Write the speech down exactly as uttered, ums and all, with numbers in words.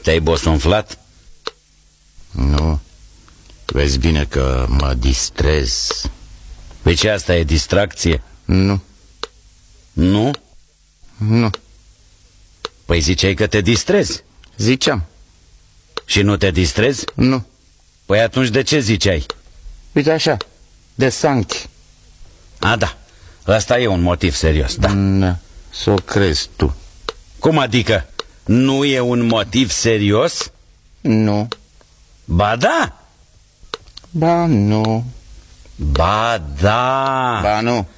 Te-ai bosunflat? Nu. Vezi bine că mă distrez. Păi ce, asta e distracție? Nu. Nu? Nu. Păi ziceai că te distrezi. Ziceam. Și nu te distrezi? Nu. Păi atunci de ce ziceai? Uite așa, de sanchi. A, da, ăsta e un motiv serios, da. Da, s-o crezi tu. Cum adică? Nu e un motiv serios? Nu. Ba da. Ba nu. Ba da. Ba nu.